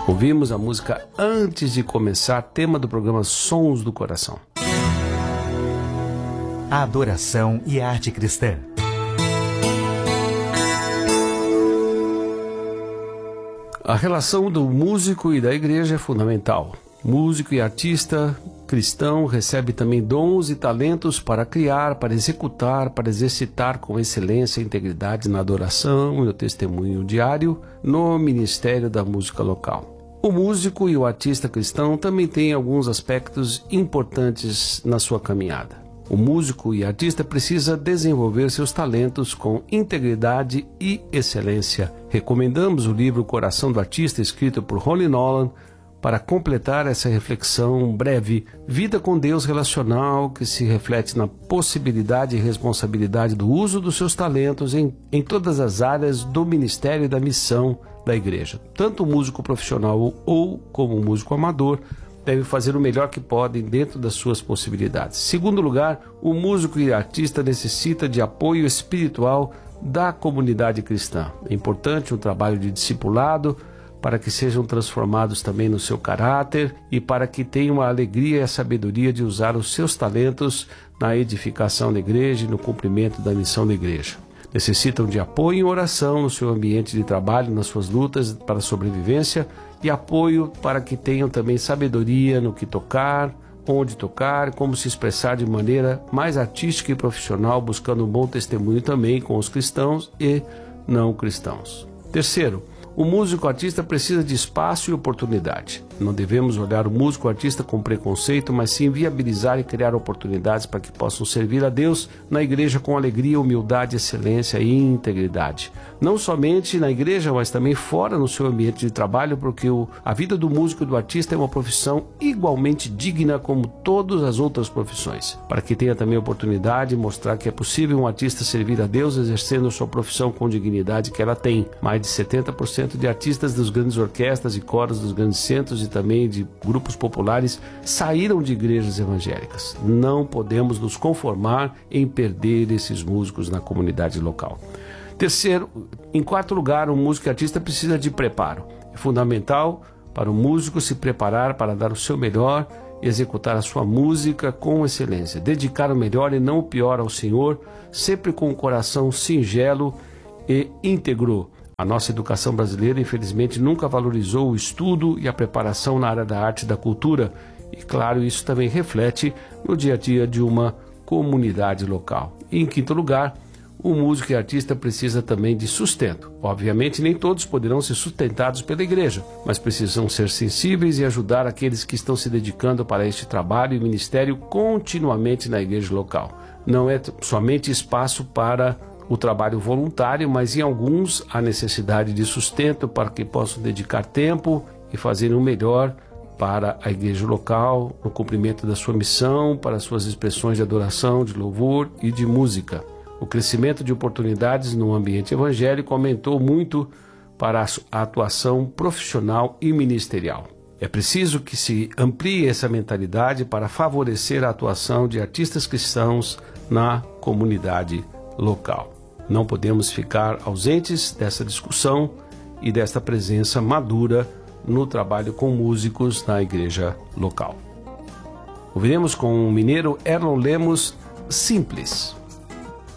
Ouvimos a música Antes de Começar, tema do programa Sons do Coração. A adoração e a arte cristã. A relação do músico e da igreja é fundamental. Músico e artista cristão recebe também dons e talentos para criar, para executar, para exercitar com excelência e integridade na adoração e no testemunho diário no ministério da música local. O músico e o artista cristão também têm alguns aspectos importantes na sua caminhada. O músico e artista precisa desenvolver seus talentos com integridade e excelência. Recomendamos o livro Coração do Artista, escrito por Ronnie Nolan, para completar essa reflexão breve. Vida com Deus relacional, que se reflete na possibilidade e responsabilidade do uso dos seus talentos em todas as áreas do ministério e da missão da igreja. Tanto o músico profissional ou como o músico amador devem fazer o melhor que podem dentro das suas possibilidades. Segundo lugar, o músico e artista necessita de apoio espiritual da comunidade cristã. É importante um trabalho de discipulado para que sejam transformados também no seu caráter e para que tenham a alegria e a sabedoria de usar os seus talentos na edificação da igreja e no cumprimento da missão da igreja. Necessitam de apoio e oração no seu ambiente de trabalho, nas suas lutas para a sobrevivência, e apoio para que tenham também sabedoria no que tocar, onde tocar, como se expressar de maneira mais artística e profissional, buscando um bom testemunho também com os cristãos e não cristãos. Terceiro, o músico-artista precisa de espaço e oportunidade. Não devemos olhar o músico-artista com preconceito, mas sim viabilizar e criar oportunidades para que possam servir a Deus na igreja com alegria, humildade, excelência e integridade. Não somente na igreja, mas também fora no seu ambiente de trabalho, porque a vida do músico e do artista é uma profissão igualmente digna como todas as outras profissões. Para que tenha também a oportunidade de mostrar que é possível um artista servir a Deus exercendo sua profissão com dignidade que ela tem. Mais de 70% de artistas das grandes orquestras e coros dos grandes centros e também de grupos populares saíram de igrejas evangélicas. Não podemos nos conformar em perder esses músicos na comunidade local. Terceiro, em quarto lugar, o músico e artista precisa de preparo. É fundamental para o músico se preparar para dar o seu melhor e executar a sua música com excelência. Dedicar o melhor e não o pior ao Senhor, sempre com um coração singelo e íntegro. A nossa educação brasileira, infelizmente, nunca valorizou o estudo e a preparação na área da arte e da cultura. E, claro, isso também reflete no dia a dia de uma comunidade local. E, em quinto lugar, o músico e artista precisa também de sustento. Obviamente, nem todos poderão ser sustentados pela igreja, mas precisam ser sensíveis e ajudar aqueles que estão se dedicando para este trabalho e ministério continuamente na igreja local. Não é somente espaço para o trabalho voluntário, mas em alguns há necessidade de sustento para que possam dedicar tempo e fazerem o melhor para a igreja local, no cumprimento da sua missão, para suas expressões de adoração, de louvor e de música. O crescimento de oportunidades no ambiente evangélico aumentou muito para a atuação profissional e ministerial. É preciso que se amplie essa mentalidade para favorecer a atuação de artistas cristãos na comunidade local. Não podemos ficar ausentes dessa discussão e desta presença madura no trabalho com músicos na igreja local. Ouviremos com o mineiro Erlon Lemos, Simples.